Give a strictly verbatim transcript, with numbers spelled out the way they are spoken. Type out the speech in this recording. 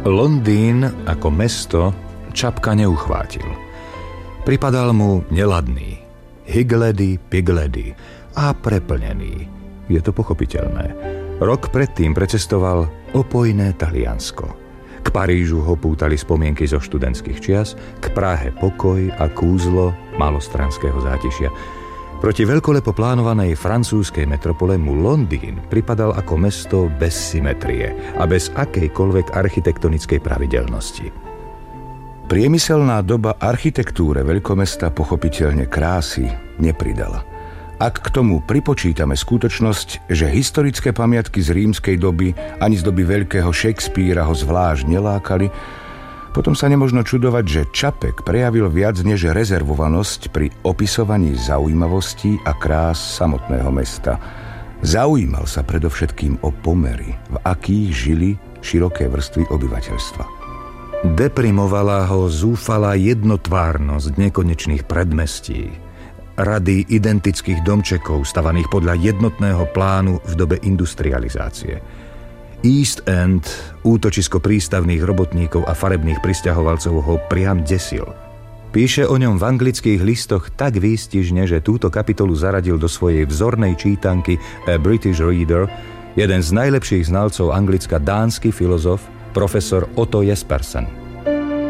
Londýn ako mesto Čapka neuchvátil. Pripadal mu neladný, hygledy, pigledy a preplnený. Je to pochopiteľné. Rok predtým precestoval opojné Taliansko. K Parížu ho pútali spomienky zo študentských čias, k Prahe pokoj a kúzlo malostranského zátišia. Proti veľkolepo plánovanej francúzskej metropole mu Londýn pripadal ako mesto bez symetrie a bez akejkoľvek architektonickej pravidelnosti. Priemyselná doba architektúre veľkomesta pochopiteľne krásy nepridala. Ak k tomu pripočítame skutočnosť, že historické pamiatky z rímskej doby ani z doby veľkého Shakespearea ho zvlášť nelákali, potom sa nemožno čudovať, že Čapek prejavil viac než rezervovanosť pri opisovaní zaujímavostí a krás samotného mesta. Zaujímal sa predovšetkým o pomery, v akých žili široké vrstvy obyvateľstva. Deprimovala ho zúfalá jednotvárnosť nekonečných predmestí, rady identických domčekov stavaných podľa jednotného plánu v dobe industrializácie. East End, útočisko prístavných robotníkov a farebných prisťahovalcov, ho priam desil. Píše o ňom v anglických listoch tak výstižne, že túto kapitolu zaradil do svojej vzornej čítanky A British Reader jeden z najlepších znalcov Anglicka dánsky filozof profesor Otto Jespersen.